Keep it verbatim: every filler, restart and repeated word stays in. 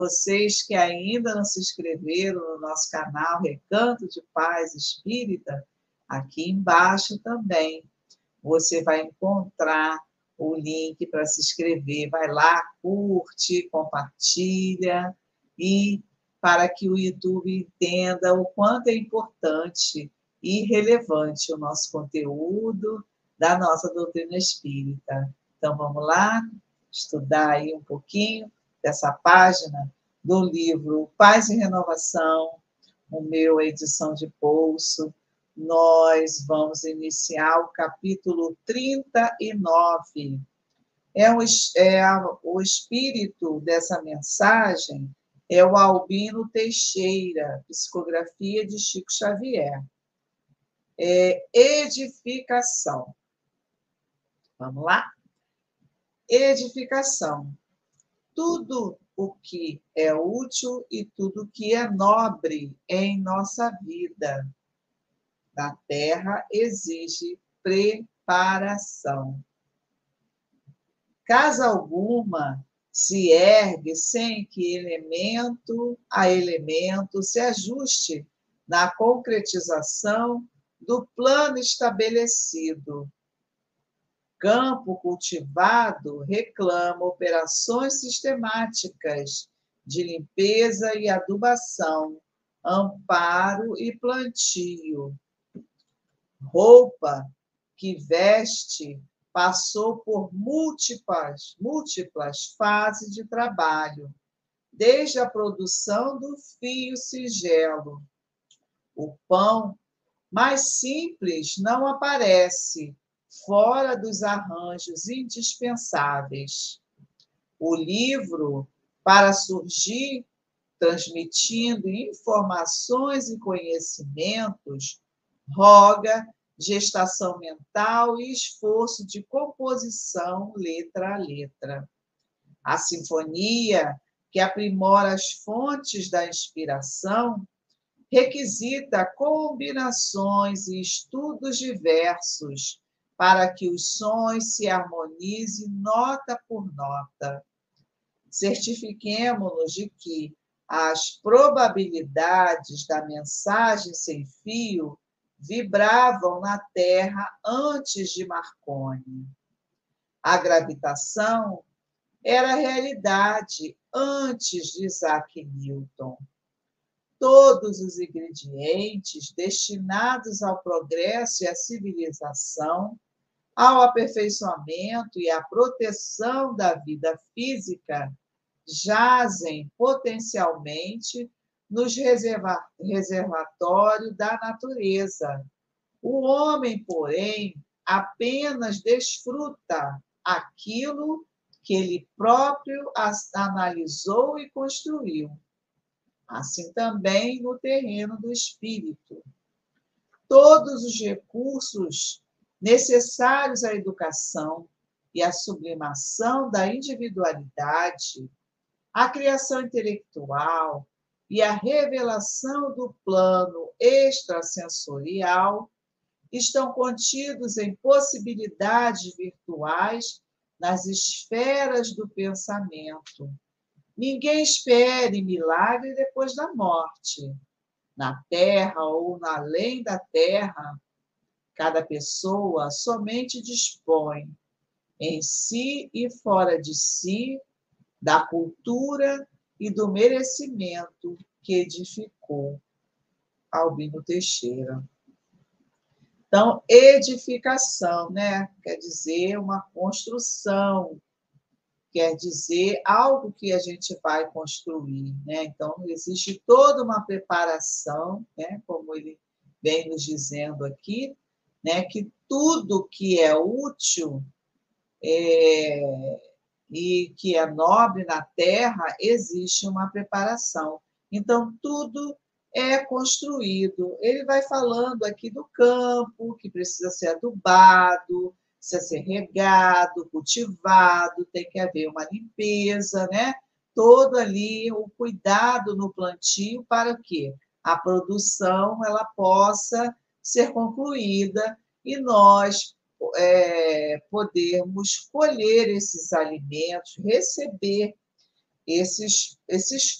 Vocês que ainda não se inscreveram no nosso canal Recanto de Paz Espírita, aqui embaixo também você vai encontrar o link para se inscrever. Vai lá, curte, compartilha, e para que o YouTube entenda o quanto é importante e relevante o nosso conteúdo da nossa doutrina espírita. Então, vamos lá estudar aí um pouquinho dessa página do livro Paz e Renovação, o meu, a edição de bolso. Nós vamos iniciar o capítulo trinta e nove. É, um, é o espírito dessa mensagem é o Albino Teixeira, psicografia de Chico Xavier. É edificação. Vamos lá? Edificação. Tudo o que é útil e tudo que é nobre em nossa vida na Terra exige preparação. Casa alguma se ergue sem que elemento a elemento se ajuste na concretização do plano estabelecido. Campo cultivado reclama operações sistemáticas de limpeza e adubação, amparo e plantio. Roupa que veste passou por múltiplas, múltiplas fases de trabalho, desde a produção do fio sigelo. O pão mais simples não aparece fora dos arranjos indispensáveis. O livro, para surgir, transmitindo informações e conhecimentos, roga gestação mental e esforço de composição letra a letra. A sinfonia, que aprimora as fontes da inspiração, requisita combinações e estudos diversos para que os sons se harmonizem nota por nota. Certifiquemo-nos de que as probabilidades da mensagem sem fio vibravam na Terra antes de Marconi. A gravitação era realidade antes de Isaac Newton. Todos os ingredientes destinados ao progresso e à civilização, ao aperfeiçoamento e à proteção da vida física, jazem potencialmente nos reservatórios da natureza. O homem, porém, apenas desfruta aquilo que ele próprio analisou e construiu. Assim também no terreno do espírito. Todos os recursos necessários à educação e à sublimação da individualidade, à criação intelectual e à revelação do plano extrasensorial estão contidos em possibilidades virtuais nas esferas do pensamento. Ninguém espere milagre depois da morte. Na terra ou na além da terra, cada pessoa somente dispõe, em si e fora de si, da cultura e do merecimento que edificou. Albino Teixeira. Então, edificação, né? Quer dizer uma construção, quer dizer algo que a gente vai construir, né? Então, existe toda uma preparação, né? Como ele vem nos dizendo aqui, né? Que tudo que é útil é, e que é nobre na terra, existe uma preparação. Então, tudo é construído. Ele vai falando aqui do campo, que precisa ser adubado, precisa ser regado, cultivado, tem que haver uma limpeza, né? Todo ali o cuidado no plantio para que a produção ela possa ser concluída e nós é, podermos colher esses alimentos, receber esses, esses